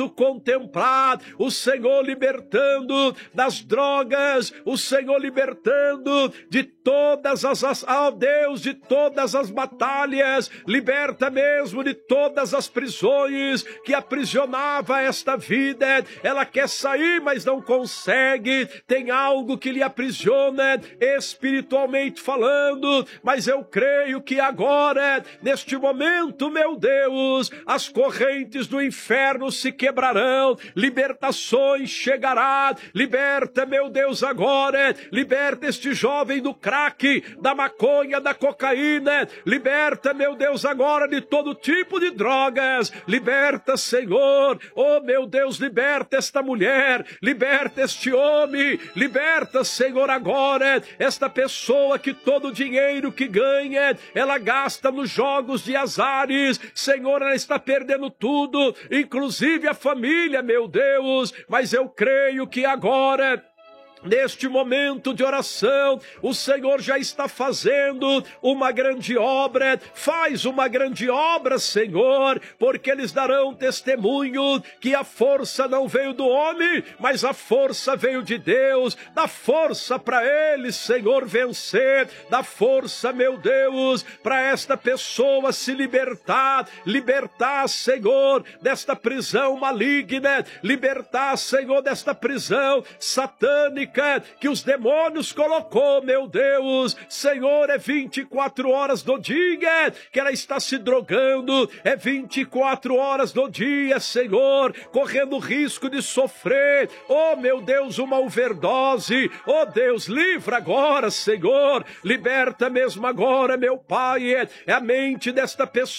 contemplar o Senhor libertando das drogas, o Senhor libertando de todas Deus, de todas as batalhas, liberta mesmo de todas as prisões que aprisionava esta vida. Ela quer sair, mas não consegue, tem algo que lhe aprisiona espiritualmente falando, mas eu creio que agora, neste momento, meu Deus, as correntes do inferno se quebrarão, libertações chegará, liberta, meu Deus, agora, liberta este jovem do crack, da maconha, da cocaína, liberta, meu Deus, agora de todo tipo de drogas, liberta, Senhor, oh meu Deus, liberta esta mulher, liberta este homem, liberta, Senhor, agora, esta pessoa que todo o dinheiro que ganha, ela gasta nos jogos de azares, Senhor, ela está perdendo tudo, inclusive a família, meu Deus, mas eu creio que agora, neste momento de oração, o Senhor já está fazendo uma grande obra. Faz uma grande obra, Senhor, porque eles darão testemunho que a força não veio do homem, mas a força veio de Deus. Dá força para eles, Senhor, vencer. Dá força, meu Deus, para esta pessoa se libertar, Senhor, desta prisão maligna, libertar, Senhor, desta prisão satânica que os demônios colocou, meu Deus. Senhor, é 24 horas do dia que ela está se drogando, é 24 horas do dia, Senhor, correndo risco de sofrer, oh meu Deus, uma overdose. Oh Deus, livra agora, Senhor, liberta mesmo agora, meu Pai, é a mente desta pessoa,